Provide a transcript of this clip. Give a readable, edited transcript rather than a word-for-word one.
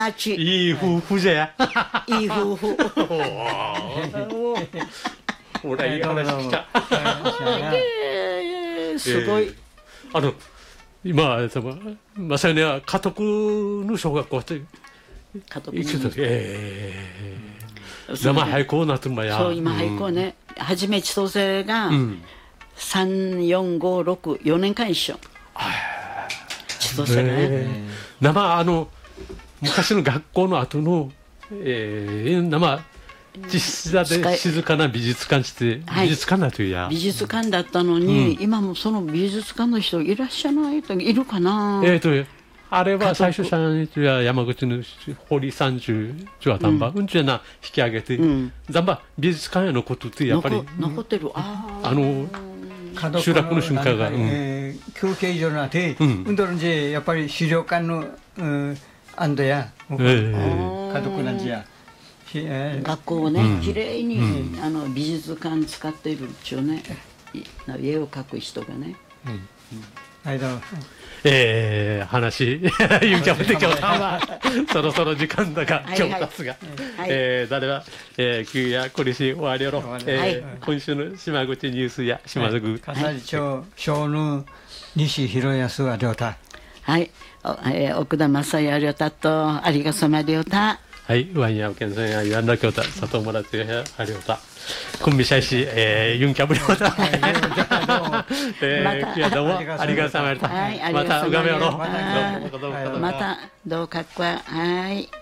いい夫婦じゃや。 いい夫婦。 ほら、いい話来た。 すごい。 今、まさに家督の小学校って、行くとき、生廃校なってるまや。 そう、今廃校ね。はじめ千歳が、3、4、5、6、4年間一緒。千歳ね。 昔の学校の後の、実際で静かな美術館して、美術館だというや。 美術館だったのに、今もその美術館の人いらっしゃないといるかな。 あれは最初者や山口の堀三十は丹波、うんちゅうな引き上げて、丹波美術館へのことってやっぱり残ってる。 集落の瞬間が、 休憩所なって運動のじやっぱり資料館の安堵や家族なんじや学校をねきれいに美術館使っているっちゅうね絵を描く人がね。 はいどうも。 話言うちゃって今日はそろそろ時間だが今日たつが誰は急やこりし終わりよろ今週の島口ニュースや島津宮笠井町小野西広安は亮太はい奥田正也亮太と有賀様亮太はい、ワインやけんせんや、ユンラ京都、佐藤村つや、はりょうた。コンビシャイシ、ユンキャブリョウタ。どうも、ありがとうございました。また、うがめよろ。 また、どうかっこはい。